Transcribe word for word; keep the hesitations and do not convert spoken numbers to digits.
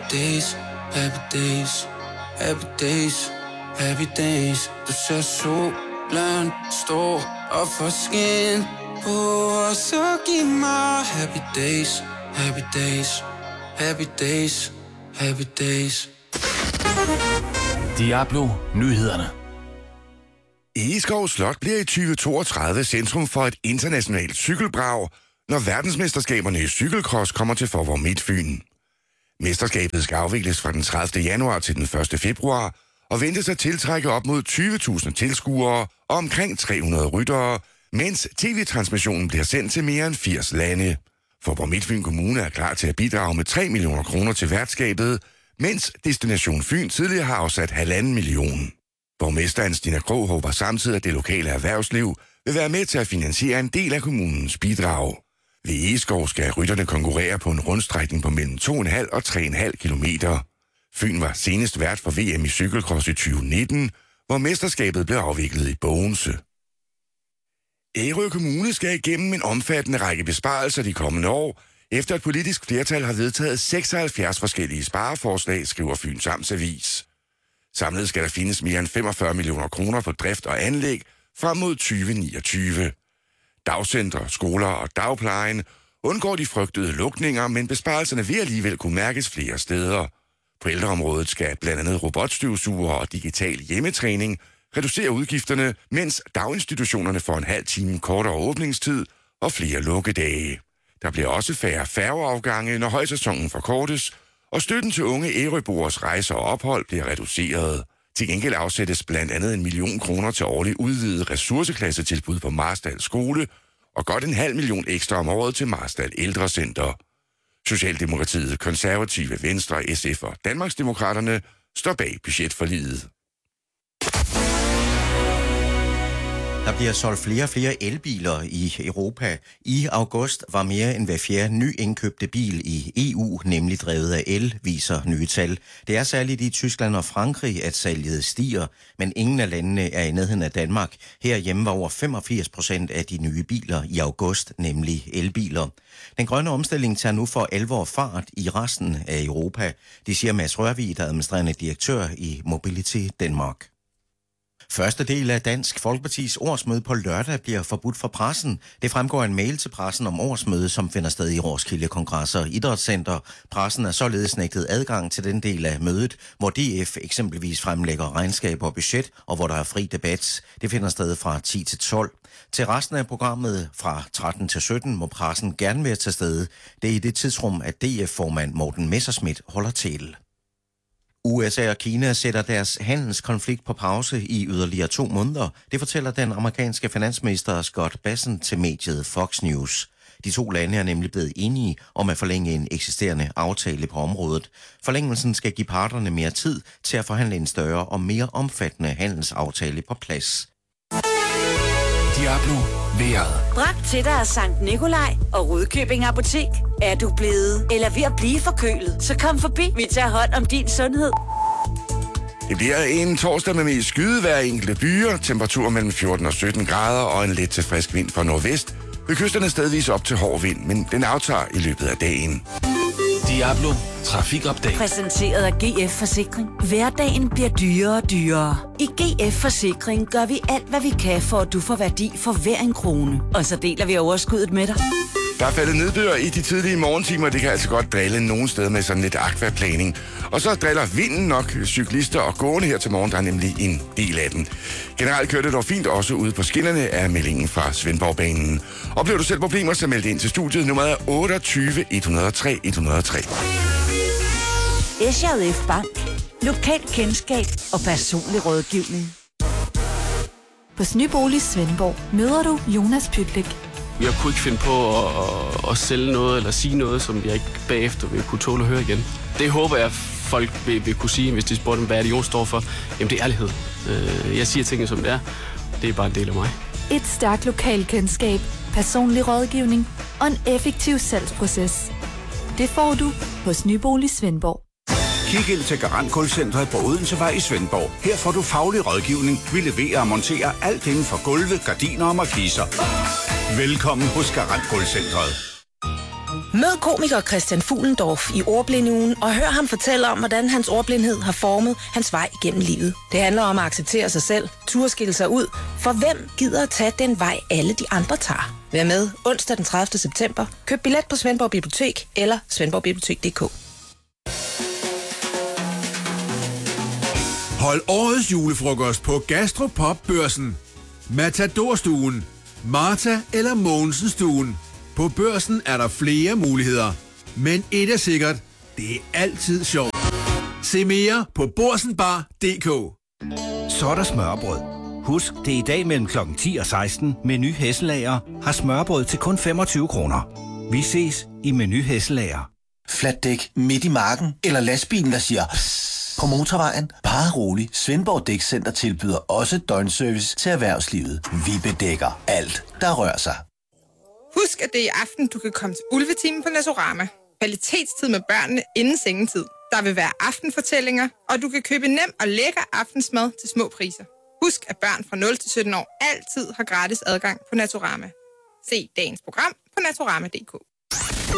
days, happy days, happy days, happy days. Du ser solen stå op for skin på, og så giv mig happy days, happy days, happy days, happy days. Diablo Nyhederne. Egeskov Slot bliver i tyve toogtredive centrum for et internationalt cykelbrag, når verdensmesterskaberne i cykelcross kommer til Faaborg Midtfyn. Mesterskabet skal afvikles fra den tredivte januar til den første februar, og ventes at tiltrække op mod tyve tusind tilskuere og omkring tre hundrede ryttere, mens tv-transmissionen bliver sendt til mere end firs lande. Faaborg Midtfyn Kommune er klar til at bidrage med tre millioner kroner til værtskabet, mens Destination Fyn tidligere har afsat halvanden million. Borgmesteren Stina Krog håber samtidig, at det lokale erhvervsliv vil være med til at finansiere en del af kommunens bidrag. Ved Egeskov skal rytterne konkurrere på en rundstrækning på mellem to komma fem og tre komma fem kilometer. Fyn var senest vært for V M i cykelcross i tyve nitten, hvor mesterskabet blev afviklet i Bogense. Ærø Kommune skal igennem en omfattende række besparelser de kommende år, efter et politisk flertal har vedtaget seksoghalvfjerds forskellige spareforslag, skriver Fyns Amtsavis. Samlet skal der findes mere end femogfyrre millioner kroner på drift og anlæg frem mod tyve niogtyve. Dagcentre, skoler og dagplejen undgår de frygtede lukninger, men besparelserne vil alligevel kunne mærkes flere steder. På ældreområdet skal blandt andet robotstøvsuger og digital hjemmetræning reducere udgifterne, mens daginstitutionerne får en halv time kortere åbningstid og flere lukkedage. Der bliver også færre færgeafgange, når højsæsonen forkortes, og støtten til unge ærøboers rejser og ophold bliver reduceret. Til gengæld afsættes blandt andet en million kroner til årligt udvidet ressourceklassetilbud på Marstal Skole, og godt en halv million ekstra om året til Marstal Ældrecenter. Socialdemokratiet, Konservative, Venstre, S F og Danmarksdemokraterne står bag budgetforliget. Der bliver solgt flere og flere elbiler i Europa. I august var mere end hver fjerde ny indkøbte bil i E U, nemlig drevet af el, viser nye tal. Det er særligt i Tyskland og Frankrig, at salget stiger, men ingen af landene er i nærheden af Danmark. Herhjemme var over femogfirs procent af de nye biler i august, nemlig elbiler. Den grønne omstilling tager nu for alvor fart i resten af Europa. Det siger Mads Rørvig, der er administrerende direktør i Mobility Denmark. Første del af Dansk Folkepartis årsmøde på lørdag bliver forbudt for pressen. Det fremgår en mail til pressen om årsmødet, som finder sted i Roskilde Kongres og Idrætscenter. Pressen er således nægtet adgang til den del af mødet, hvor D F eksempelvis fremlægger regnskab og budget, og hvor der er fri debat. Det finder sted fra ti til tolv. Til resten af programmet fra tretten til sytten må pressen gerne være til stede. Det er i det tidsrum, at D F-formand Morten Messerschmidt holder til. U S A og Kina sætter deres handelskonflikt på pause i yderligere to måneder. Det fortæller den amerikanske finansminister Scott Bessent til mediet Fox News. De to lande er nemlig blevet enige om at forlænge en eksisterende aftale på området. Forlængelsen skal give parterne mere tid til at forhandle en større og mere omfattende handelsaftale på plads. Diablo vejret. Bragt til dig af Sankt Nikolaj og Rudkøbing Apotek. Er du blevet eller ved at blive forkølet, så kom forbi. Vi tager hånd om din sundhed. Det bliver en torsdag med mest skydevejr i enkelte byer, temperatur mellem fjorten og sytten grader og en let til frisk vind fra nordvest. Ved kysterne stedvis op til hård vind, men den aftager i løbet af dagen. Diablo Trafikupdate. Præsenteret af G F Forsikring. Hverdagen bliver dyrere og dyrere. I G F Forsikring gør vi alt, hvad vi kan, for at du får værdi for hver en krone. Og så deler vi overskuddet med dig. Der er faldet nedbør i de tidlige morgentimer. Det kan altså godt drille nogen steder med sådan lidt akvaplaning. Og så driller vinden nok cyklister og gående her til morgen. Der er nemlig en del af den. Generelt kører det dog fint også ude på skinnerne af meldingen fra Svendborgbanen. Oplever du selv problemer, så meld ind til studiet. Nummeret er otteogtyve et nul tre et nul tre. S J F Bank. Lokalt kendskab og personlig rådgivning. Hos Nybolig Svendborg møder du Jonas Pytlik. Jeg kunne ikke finde på at, at, at sælge noget eller sige noget, som jeg ikke bagefter vil kunne tåle at høre igen. Det håber jeg, folk vil, vil kunne sige, hvis de spurgte dem, hvad det Jon står for. Jamen, det er ærlighed. Jeg siger tingene, som det er. Det er bare en del af mig. Et stærkt lokalkendskab, personlig rådgivning og en effektiv salgsproces. Det får du hos Nybolig Svendborg. Kig ind til Garant Gulvcentret på Odensevej i Svendborg. Her får du faglig rådgivning. Vi leverer og monterer alt inden for gulve, gardiner og markiser. Velkommen hos Garant Gulvcentret. Mød komiker Christian Fuglendorf i Ordblindeugen og hør ham fortælle om, hvordan hans ordblindhed har formet hans vej igennem livet. Det handler om at acceptere sig selv, turde skille sig ud, for hvem gider at tage den vej, alle de andre tager? Vær med onsdag den tredivte september. Køb billet på Svendborg Bibliotek eller svendborgbibliotek punktum d k. Hold årets julefrokost på Gastropop-børsen. Matadorstuen, Martha eller Mogensen-stuen. På Børsen er der flere muligheder. Men et er sikkert, det er altid sjovt. Se mere på borsenbar punktum d k. Så er der smørbrød. Husk, det er i dag mellem klokken ti og seksten. Meny Hesselager har smørbrød til kun femogtyve kroner. Vi ses i Meny Hesselager. Flatdæk midt i marken, eller lastbilen, der siger psst på motorvejen. Bare rolig. Svendborg Dækcenter tilbyder også døgnservice til erhvervslivet. Vi bedækker alt, der rører sig. Husk, at det er i aften, du kan komme til Ulvetimen på Nasorama. Kvalitetstid med børnene inden sengetid. Der vil være aftenfortællinger, og du kan købe nem og lækker aftensmad til små priser. Husk, at børn fra nul til sytten år altid har gratis adgang på Nasorama. Se dagens program på nasorama punktum d k.